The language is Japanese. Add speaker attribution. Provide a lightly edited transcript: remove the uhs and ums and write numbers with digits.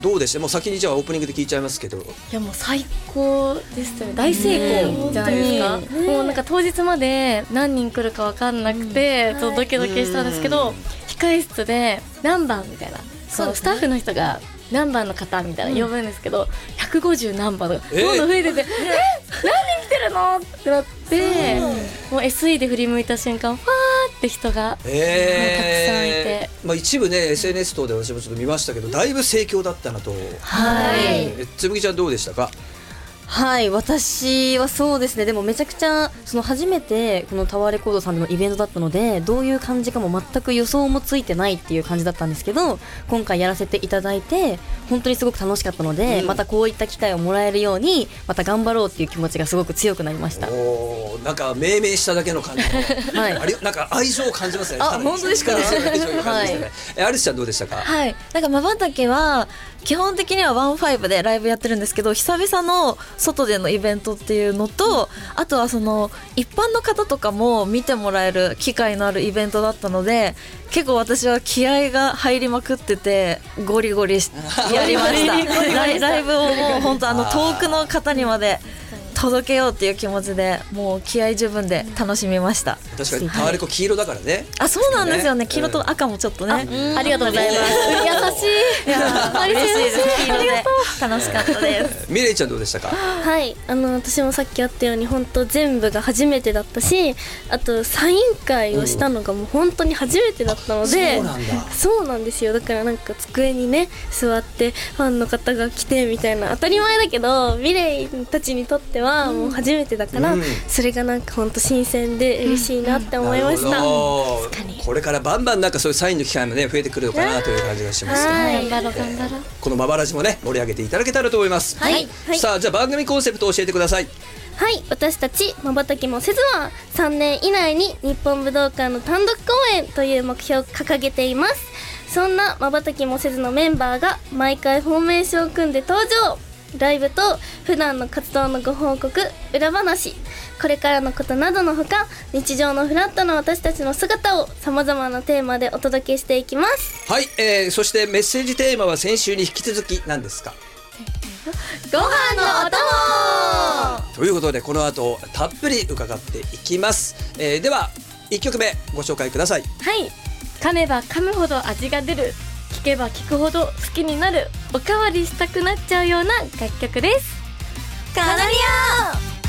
Speaker 1: どうでした？もう先にじゃあオープニングで聞いちゃいますけど。い
Speaker 2: やもう最高ですよね。大成功じゃないですか、もうなんか当日まで何人来るか分かんなくて、ドキドキしたんですけど、控え室で何番みたいな、そのスタッフの人が何番の方みたいな呼ぶんですけど、150何番とかどんどん増えてて、何人来てるのってなって、もう SE で振り向いた瞬間ファーって人が、たくさんいて、
Speaker 1: 一部ね SNS 等で私もちょっと見ましたけど、だいぶ盛況だったなと。つむぎちゃんどうでしたか？
Speaker 3: はい、私はそうですね。でもめちゃくちゃ初めてこのタワーレコードさんでのイベントだったので、どういう感じかも全く予想もついてないっていう感じだったんですけど、今回やらせていただいて本当にすごく楽しかったので、またこういった機会をもらえるようにまた頑張ろうっていう気持ちがすごく強くなりました。
Speaker 1: なんか命名しただけの感じの、はい、なんか愛情を感じますね。
Speaker 3: 本当ですか？
Speaker 1: アリスちゃんどうでしたか？
Speaker 4: はい、なんかまばたきは基本的には15でライブやってるんですけど、久々の外でのイベントっていうのと、あとは一般の方とかも見てもらえる機会のあるイベントだったので、結構私は気合が入りまくっててゴリゴリやりましたライブをもう本当遠くの方にまで届けようっていう気持ちで、もう気合十分で楽しみまました。
Speaker 1: 確かにタワレコ黄色だからね。
Speaker 4: そうなんですよね。黄色と赤もちょっとね。
Speaker 2: ありがとうございます。優しい。
Speaker 4: 嬉しいです。黄色で楽しかったです。
Speaker 1: ミレイちゃんどうでしたか？
Speaker 5: はい、私もさっきあったように本当全部が初めてだったし、あとサイン会をしたのがもう本当に初めてだったので、そうなんですよ。だからなんか机にね座ってファンの方が来てみたいな、当たり前だけどミレイたちにとってはもう初めてだから、それがなんか本当新鮮で嬉しいなって思いました。
Speaker 1: これからバンバンなんかそういうサインの機会もね増えてくるのかなという感じがします。
Speaker 2: 頑張ろう頑張ろう。
Speaker 1: このまばらじもね盛り上げていただけたらと思います。さあじゃあ番組コンセプトを教えてください。
Speaker 5: はい、私たちまばたきもせずは3年以内に日本武道館の単独公演という目標を掲げています。そんなまばたきもせずのメンバーが毎回フォーメーションを組んで登場。ライブと普段の活動のご報告、裏話、これからのことなどのほか、日常のフラットな私たちの姿をさまざまなテーマでお届けしていきます。
Speaker 1: はい、そしてメッセージテーマは先週に引き続き何ですか？
Speaker 5: ご飯のお供
Speaker 1: ということで、この後たっぷり伺っていきます。では1曲目ご紹介ください。
Speaker 2: はい、噛めば噛むほど味が出る、聞けば聞くほど好きになる、おかわりしたくなっちゃうような楽曲です。
Speaker 4: カナリア